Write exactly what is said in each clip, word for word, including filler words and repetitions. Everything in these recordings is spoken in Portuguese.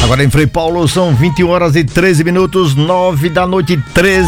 Agora em Frei Paulo são vinte horas e treze minutos, nove da noite e treze.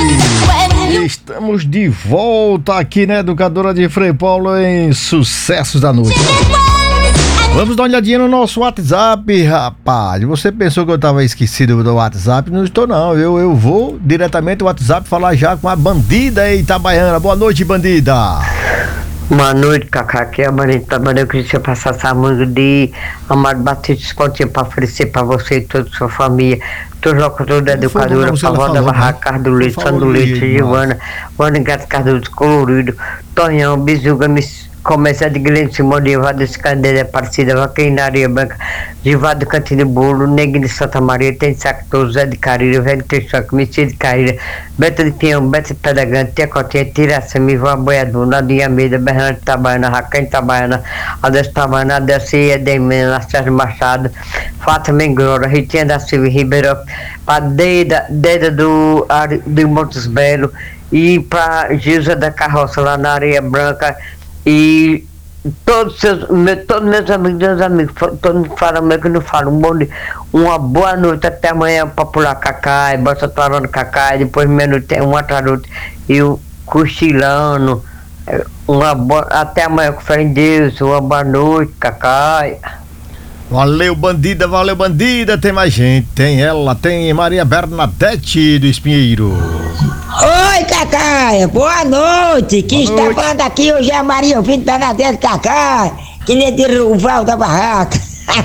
Estamos de volta aqui na Educadora de Frei Paulo em Sucessos da Noite. Vamos dar uma olhadinha no nosso WhatsApp, rapaz. Você pensou que eu tava esquecido do WhatsApp? Não estou não, eu, eu vou diretamente no WhatsApp falar já com a Bandida em Itabaiana. Boa noite, Bandida. Boa noite, Cacá. Aqui é a Maria Itabaiana. Eu queria passar essa música de Amado Batista Escotinha para oferecer para você e toda a sua família. Todos os locutores da Educadora, Pavão da Barraca, Cardo Leite, Sandro Leite, Giovana, Wanda Gato Cardoso Colorido, Tonhão, Bizuga, Miss. Começa de Guilherme Simão, Givado Escandeira, Aparecida, Vaqueira Areia Branca, Givado Cantinho de Bolo, Negro de Santa Maria, Tem de Sacto, Zé de Carira, Velho Teixoca, Messias de Carira, Beto de Pinhão, Beto de Pedagante, Tecotinha, Tiracema, Ivan Boiador, Nadinha Almeida, Bernardo Itabaiana, Raquel Itabaiana, Adelso Itabaiana, Adelci Edemena, Sérgio Machado, Fátima Englora, Ritinha da Silva Ribeiro, para Deida, Deida do, do Montes Belo e para Gilza da Carroça, lá na Areia Branca. E todos, seus, meu, todos meus amigos, meus amigos, todo mundo fala, mas que não fala. Um bom dia, uma boa noite até amanhã para pular Cacai, bota torando Cacai, depois meia noite, uma tarde e o cochilando. Uma boa, até amanhã com fé em Deus, uma boa noite, Cacai. Valeu, Bandida, valeu, Bandida. Tem mais gente, tem ela, tem Maria Bernadette do Espinheiro. Oi, Cacá, boa noite. Quem boa está noite. Falando aqui hoje é a Maria Ouvinte Bernadette, Cacá, que nem de Ruval da Barraca.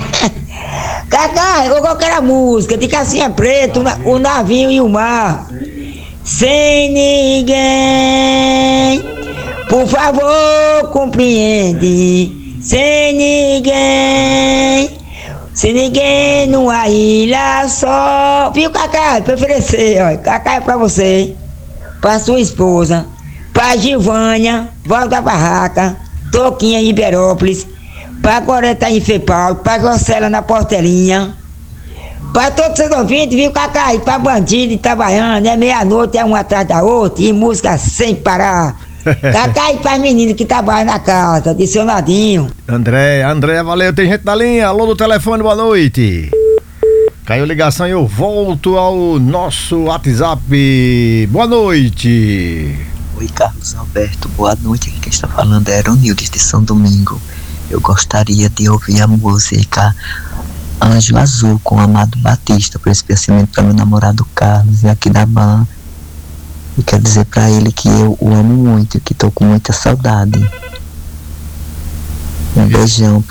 Cacá, eu quero a música de Cassinha Preta, o navio e o mar. Sem ninguém, por favor, compreende. Sem ninguém, sem ninguém numa ilha só. Viu, Cacá? Pra oferecer, ó. Cacá é pra você, pra sua esposa, pra Gilvânia, Val da Barraca, Toquinha em Iberópolis, pra Goreta em Frei Paulo, pra Jocela na Portelinha, pra todos os ouvintes, viu, Cacá? E pra Bandido Itabaiana, é meia-noite, é uma atrás da outra, e música sem parar. Cacá e pra menino que trabalha na casa, de seu Nadinho. André, André, valeu, tem gente na linha, alô do telefone, boa noite. Caiu ligação e eu volto ao nosso WhatsApp. Boa noite. Oi, Carlos Alberto, boa noite. Aqui quem está falando é Aeronildes de São Domingo. Eu gostaria de ouvir a música Anjo Azul com Amado Batista, por especialmente para meu namorado Carlos, e aqui da Ban. E quero dizer para ele que eu o amo muito e que estou com muita saudade. Um beijão.